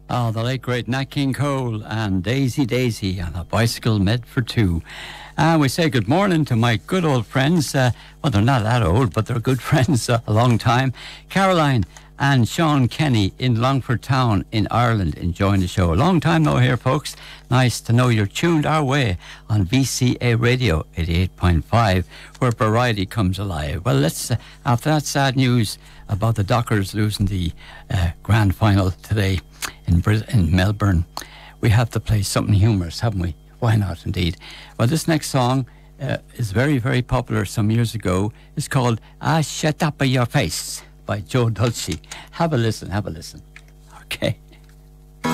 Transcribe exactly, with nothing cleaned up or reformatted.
Oh, the late great Nat King Cole and Daisy Daisy on a bicycle made for two. And we say good morning to my good old friends. Uh, well, they're not that old, but they're good friends uh, a long time. Caroline and Sean Kenny in Longford Town in Ireland enjoying the show. A long time no here, folks. Nice to know you're tuned our way on V C A Radio eighty-eight point five, where variety comes alive. Well, let's, uh, after that sad news about the Dockers losing the uh, grand final today in Bris- in Melbourne, we have to play something humorous, haven't we? Why not, indeed? Well, this next song uh, is very, very popular some years ago. It's called Ah, Shut Up Your Face by Joe Dulce. Have a listen, have a listen. Okay.